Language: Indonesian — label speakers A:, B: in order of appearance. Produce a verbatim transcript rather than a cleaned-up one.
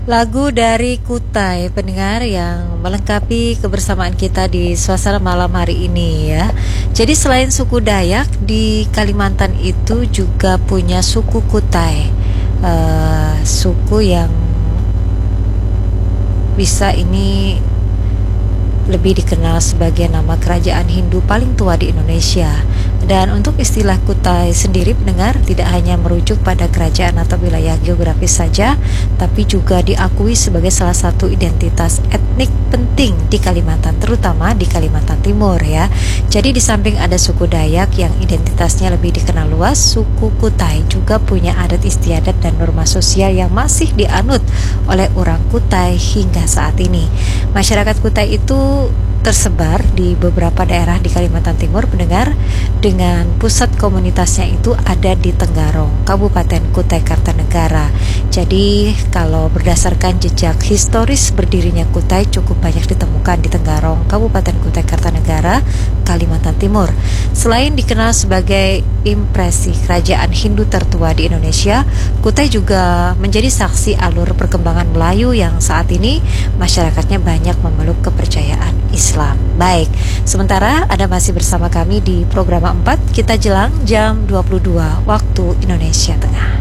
A: Lagu dari Kutai pendengar yang melengkapi kebersamaan kita di suasana malam hari ini ya. Jadi selain suku Dayak di Kalimantan itu juga punya suku Kutai, uh, suku yang bisa ini lebih dikenal sebagai nama kerajaan Hindu paling tua di Indonesia. Dan untuk istilah Kutai sendiri pendengar tidak hanya merujuk pada kerajaan atau wilayah geografis saja, tapi juga diakui sebagai salah satu identitas etnik penting di Kalimantan, terutama di Kalimantan Timur ya. Jadi di samping ada suku Dayak yang identitasnya lebih dikenal luas, suku Kutai juga punya adat istiadat dan norma sosial yang masih dianut oleh orang Kutai hingga saat ini. Masyarakat Kutai itu tersebar di beberapa daerah di Kalimantan Timur pendengar, dengan pusat komunitasnya itu ada di Tenggarong, Kabupaten Kutai Kartanegara. Jadi kalau berdasarkan jejak historis berdirinya Kutai cukup banyak ditemukan di Tenggarong, Kabupaten Kutai Kartanegara, Kalimantan Timur. Selain dikenal sebagai impresi kerajaan Hindu tertua di Indonesia, Kutai juga menjadi saksi alur perkembangan Melayu yang saat ini masyarakatnya banyak memeluk kepercayaan Islam. Baik, sementara Anda masih bersama kami di program empat, kita jelang jam dua puluh dua waktu Indonesia Tengah.